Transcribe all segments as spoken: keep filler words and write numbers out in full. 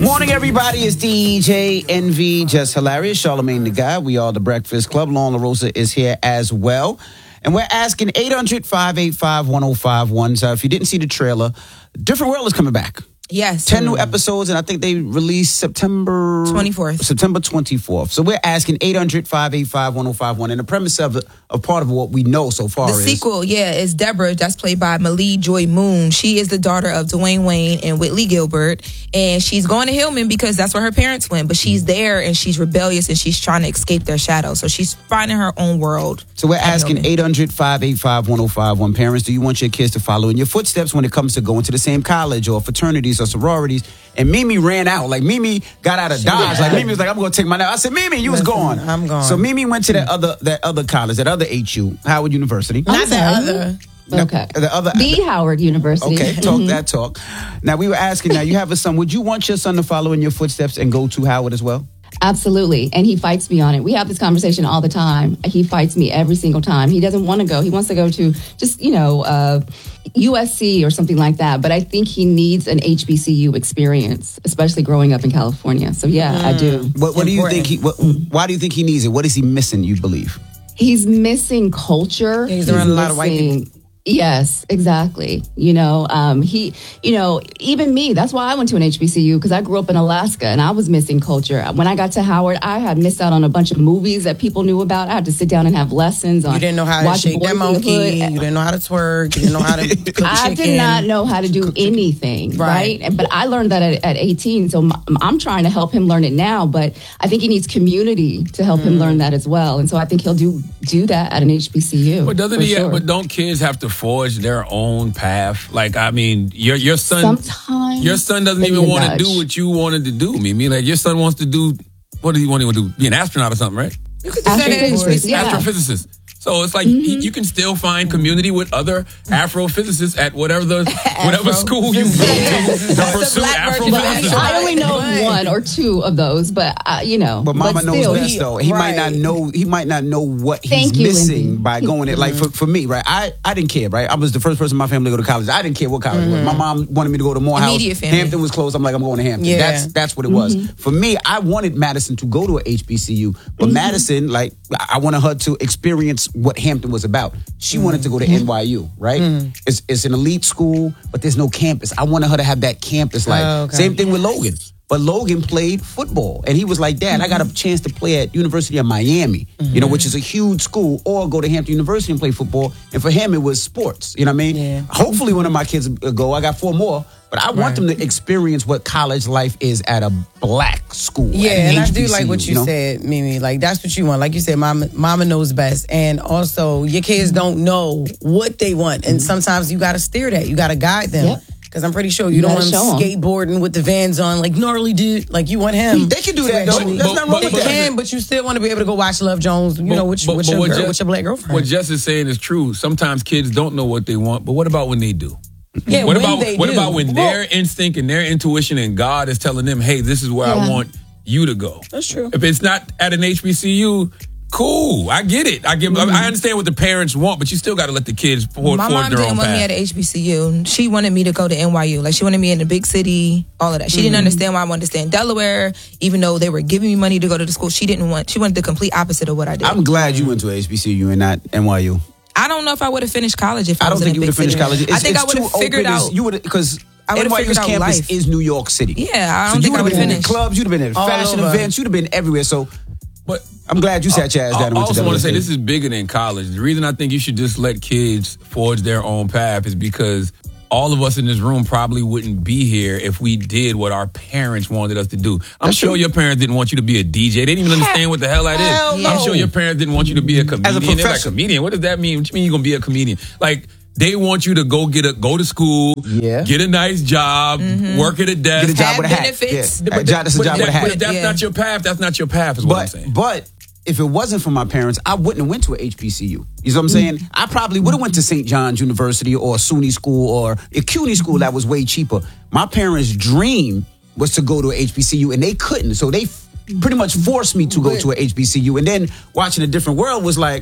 Morning, everybody. It's D J Envy, Just Hilarious, Charlamagne the Guy. We are the Breakfast Club. Lauren LaRosa is here as well. And we're asking eight hundred, five eight five, one oh five one. So if you didn't see the trailer, Different World is coming back. Yes. ten new episodes, and I think they released September... twenty-fourth. September twenty-fourth. So we're asking eight hundred, five eight five, one oh five one. And the premise of, of part of what we know so far The is... sequel, yeah, is Deborah. That's played by Malie Joy Moon. She is the daughter of Dwayne Wayne and Whitley Gilbert. And she's going to Hillman because that's where her parents went. But she's there, and she's rebellious, and she's trying to escape their shadow. So she's finding her own world. So we're asking eight hundred, five eight five, one oh five one. Parents, do you want your kids to follow in your footsteps when it comes to going to the same college or fraternities or sororities? And Mimi ran out. Like, Mimi got out of Dodge. Like, Mimi was like, I'm going to take my nap. I said, Mimi, you was gone. I'm gone. So Mimi went to that other that other college, that other H U, Howard University. Not the other. Okay. The other. The Howard University. Okay, talk that talk. Now, we were asking, now, you have a son. Would you want your son to follow in your footsteps and go to Howard as well? Absolutely. And he fights me on it. We have this conversation all the time. He fights me every single time. He doesn't want to go. He wants to go to just, you know, uh, U S C or something like that. But I think he needs an H B C U experience, especially growing up in California. So, yeah, mm. I do. What, what do you think? He? What, why do you think he needs it? What is he missing, you believe? He's missing culture. He's around a lot of white people. Yes, exactly. You know, um, he, you know, even me, that's why I went to an H B C U, because I grew up in Alaska and I was missing culture. When I got to Howard, I had missed out on a bunch of movies that people knew about. I had to sit down and have lessons on. You didn't know how to shake that monkey. You didn't know how to twerk. You didn't know how to cook chicken. I did not know how to do anything, right? right? But I learned that at, at eighteen, so I'm trying to help him learn it now, but I think he needs community to help mm. him learn that as well. And so I think he'll do do that at an H B C U. But doesn't he? Sure. But don't kids have to forge their own path? Like, I mean, your your son, Sometimes your son doesn't even want to do what you wanted to do. Mimi, like your son wants to do. What does he want to do? Be an astronaut or something, right? You could say that, yeah. Astrophysicist. So it's like mm-hmm. he, you can still find community with other Afrophysicists at whatever the whatever school you go to to pursue Afrophysicism. I only know one or two of those, but uh, you know. But Mama but knows still, best, he, though. He right. might not know. He might not know what he's Thank you, missing Lindsay. by going it. Like for, for me, right? I, I didn't care, right? I was the first person in my family to go to college. I didn't care what college mm-hmm. was. My mom wanted me to go to Morehouse. Immediate family. Hampton was closed. I'm like, I'm going to Hampton. Yeah. That's that's what it was. Mm-hmm. For me, I wanted Madison to go to a H B C U, but mm-hmm. Madison, like, I wanted her to experience what Hampton was about. She mm-hmm. wanted to go to N Y U, right? Mm-hmm. It's it's an elite school, but there's no campus. I wanted her to have that campus life. Oh, okay. Same thing with Logan. But Logan played football, and he was like, Dad, mm-hmm. I got a chance to play at University of Miami, mm-hmm. you know, which is a huge school, or go to Hampton University and play football. And for him, it was sports, you know what I mean? Yeah. Hopefully one of my kids go. I got four more, but I want right. them to experience what college life is at a black school. Yeah, and I do H B C U, like what you, you know? said, Mimi. Like, that's what you want. Like you said, mama, mama knows best. And also, your kids don't know what they want. And mm-hmm. sometimes you got to steer that. You got to guide them. Yep. Because I'm pretty sure you, you don't want them skateboarding with the Vans on, like gnarly dude. Like, you want him. They can do that, though. There's nothing wrong They with that. can, but you still want to be able to go watch Love Jones, you but, know, with, but, with, but your, what girl, Jess, with your black girlfriend. What Jess is saying is true. Sometimes kids don't know what they want, but what about when they do? Yeah, what when about they what do. about when well, their instinct and their intuition and God is telling them, hey, this is where yeah. I want you to go? That's true. If it's not at an H B C U, cool. I get it. I give. Mm-hmm. I understand what the parents want, but you still got to let the kids forge, My forge mom their didn't own want path. me at a H B C U. She wanted me to go to N Y U. Like, she wanted me in the big city, all of that. She Mm-hmm. didn't understand why I wanted to stay in Delaware, even though they were giving me money to go to the school. She didn't want. She wanted the complete opposite of what I did. I'm glad you went to H B C U and not N Y U. I don't know if I would have finished college if I, I don't was think in you a would big have finished city. college. It's, I think it's I would have too figured open. out. You would because I would've N Y U's figured out campus life. is New York City. Yeah, I So don't you think I would would have have been in finished. clubs. You'd have been at All fashion over. events. You'd have been everywhere. So But I'm glad you sat your ass down and I went to also want to say W S this is bigger than college. The reason I think you should just let kids forge their own path is because all of us in this room probably wouldn't be here if we did what our parents wanted us to do. I'm That's sure true. your parents didn't want you to be a D J. They didn't even understand what the hell that Hell is. no. I'm sure your parents didn't want you to be a comedian. As a They're like, professor. comedian? What does that mean? What do you mean you're going to be a comedian? Like, they want you to go get a go to school, Yeah. get a nice job, work at a desk. Get a job Have with a hat. benefits. Yeah. A job, that's a But job that- with a hat. But if that's Yeah. not your path, that's not your path, is what I'm But saying. but if it wasn't for my parents, I wouldn't have went to a H B C U. You know what I'm saying? I probably would have went to Saint John's University or SUNY School or a CUNY school that was way cheaper. My parents' dream was to go to a H B C U and they couldn't. So they f- pretty much forced me to go to a H B C U. And then watching A Different World was like,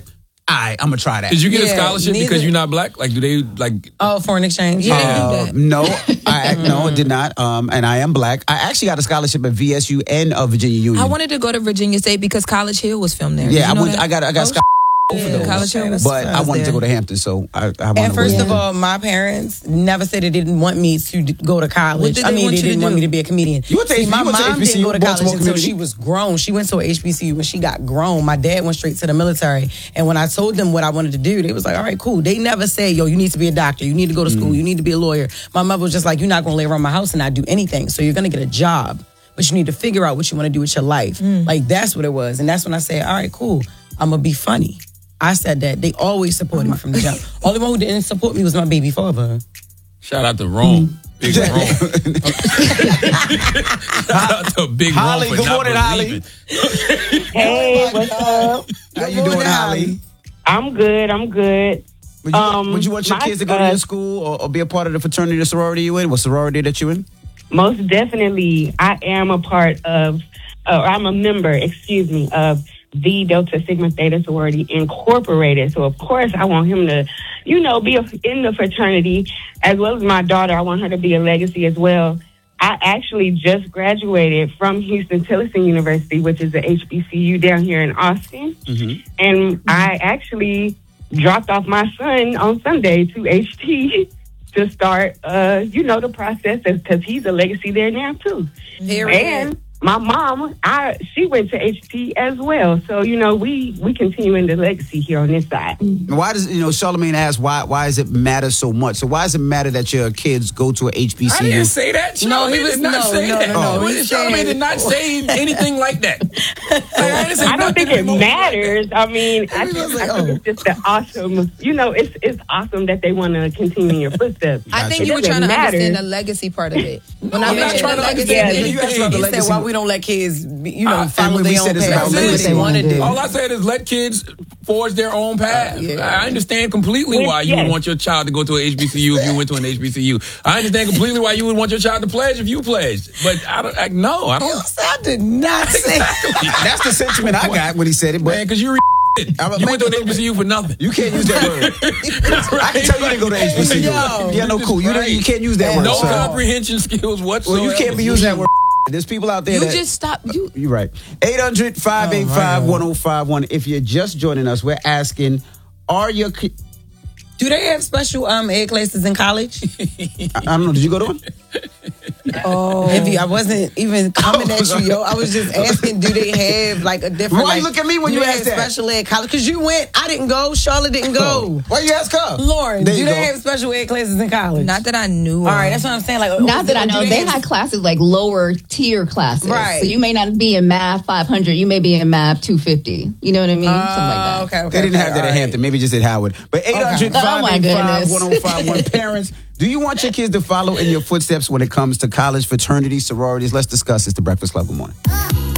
all right, I'm gonna try that. Did you get Yeah, a scholarship neither- because you're not black? Like, do they like? Oh, foreign exchange. Yeah. Uh, do that. no, I no, I did not. Um, and I am black. I actually got a scholarship at V S U and uh, Virginia Union. I wanted to go to Virginia State because College Hill was filmed there. Did yeah, you I know went. that? I got. I got. Oh, scholarship yeah, for those. College Hill was- But I was wanted to there. go to Hampton, so I. I wanted And to first go of all, my parents never said they didn't want me to d- go to college. What did I they mean, want they you to didn't want do? me to be a comedian. You went to See, H- my you went to mom H B C U, didn't go to college Baltimore until Community? she was grown. She went to a H B C U when she got grown. My dad went straight to the military. And when I told them what I wanted to do, they was like, all right, cool. They never say, yo, you need to be a doctor. You need to go to school. You need to be a lawyer. My mother was just like, you're not going to lay around my house and not do anything. So you're going to get a job. But you need to figure out what you want to do with your life. Like, that's what it was. And that's when I said, all right, cool. I'm going to be funny. I said that. They always supported me from the jump. Only one who didn't support me was my baby father. Shout out to Rome. Big Rome. Shout out to Big Holly, Rome for good not morning, Holly. believing. Hey, what's up? How you doing, Holly? I'm good. I'm good. Would you, Um, would you want your my- kids to go to uh, your school or, or be a part of the fraternity or sorority you in? What sorority that you in? Most definitely, I am a part of, uh, I'm a member, excuse me, of the Delta Sigma Theta Sorority Incorporated. So, of course, I want him to, you know, be a, in the fraternity, as well as my daughter. I want her to be a legacy as well. I actually just graduated from Houston Tillotson University, which is the H B C U down here in Austin. Mm-hmm. And I actually dropped off my son on Sunday to H T to start, uh, you know, the process because he's a legacy there now, too. Period. And my mom, I she went to H T as well. So, you know, we, we continuing the legacy here on this side. Why does, you know, Charlamagne asked, why why does it matter so much? So why does it matter that your kids go to a H B I C U? didn't say that. No, he Charlamagne was- did not no, say no, that. no, no. Oh, He Charlamagne said- did not say anything like that. Like, I didn't say I don't nothing think it remotely like that. matters. I mean, I think, was like, I think oh. it's just the awesome, you know, it's it's awesome that they want to continue in your footsteps. I think It you were doesn't trying to matter. understand the legacy part of it. When I'm I not mentioned trying the to legacy, understand thing, anything. You asked about the He legacy. said, why we don't let kids, be, you know, Uh, follow and we their said own it's path. about Do what legacy. they want to do. All I said is let kids forge their own path. yeah. I understand completely Which, why you yes. would want your child to go to an H B C U if you went to an H B C U. I understand completely why you would want your child to pledge if you pledged. But I don't. I, no, I don't. I did not say That's the sentiment I got when he said it, Man, but because you. I'm a- You went to an H B C U for nothing. you can't use that word. I can tell you didn't go to H B C U. Yo. Yeah, no, cool. You, didn't- you can't use that word. No sir. comprehension skills whatsoever. Well, you can't be using that word. There's people out there you that... just stop. You You're right. eight hundred, five eight five, one oh five one. If you're just joining us, we're asking, are your... ki- Do they have special um air classes in college? I, I don't know. Did you go to one? Oh, if you, I wasn't even coming at you, yo. I was just asking, do they have like a different? Why you like, look at me when do you they ask have that? special ed college? Because you went, I didn't go. Charlotte didn't go. Why you ask her? Lauren, There do you they go. have special ed classes in college? not that I knew. All right, that's what I'm saying. Like, Not that I do know. They have- had classes like lower tier classes. Right. So you may not be in math five hundred. You may be in math two fifty. You know what I mean? Something like that. Oh, okay, okay. They didn't okay, have that all at right. Hampton. Maybe just at Howard. But eight hundred, Oh, five my eight five, goodness. one oh five one. Parents, do you want your kids to follow in your footsteps when it comes to college fraternities, sororities? Let's discuss. It's the Breakfast Club. Good morning.